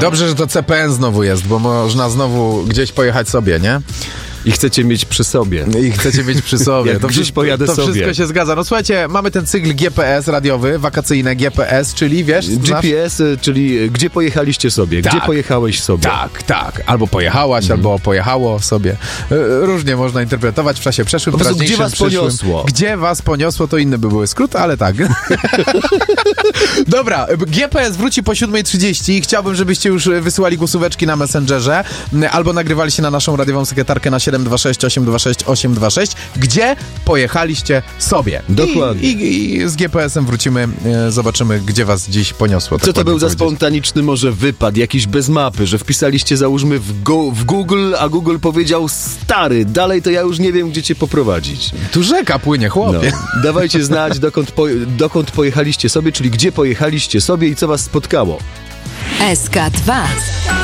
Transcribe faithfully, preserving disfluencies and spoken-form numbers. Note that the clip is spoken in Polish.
Dobrze, że to C P N znowu jest, bo można znowu gdzieś pojechać sobie, nie? I chcecie mieć przy sobie. I chcecie mieć przy sobie. Jak to gdzieś pojadę to sobie. To wszystko się zgadza. No słuchajcie, mamy ten cykl G P S radiowy, wakacyjne G P S, czyli wiesz... G P S, znasz? Czyli gdzie pojechaliście sobie, tak. gdzie pojechałeś sobie. Tak, tak. Albo pojechałaś, mhm. albo pojechało sobie. Różnie można interpretować w czasie przeszłym, po gdzie was przyszłym. poniosło? Gdzie was poniosło, to inny by były skrót, ale tak. Dobra, G P S wróci po siódma trzydzieści. Chciałbym, żebyście już wysyłali głosóweczki na Messengerze, albo nagrywali się na naszą radiową sekretarkę na siedem dwa sześć osiem dwa sześć osiem dwa sześć, gdzie pojechaliście sobie. Dokładnie. I, i, i z G P S-em wrócimy, e, zobaczymy, gdzie was dziś poniosło. Co tak to był za powiedzieć. spontaniczny może wypad, jakiś bez mapy, że wpisaliście załóżmy w, go, w Google, a Google powiedział stary, dalej to ja już nie wiem, gdzie cię poprowadzić. Tu rzeka płynie, chłopie. No. Dawajcie znać, dokąd, po, dokąd pojechaliście sobie, czyli gdzie pojechaliście sobie i co was spotkało. S K dwa.